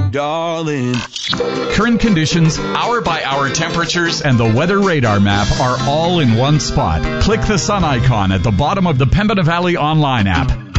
darling. Current conditions, hour-by-hour temperatures, and the weather radar map are all in one spot. Click the sun icon at the bottom of the Pembina Valley online app.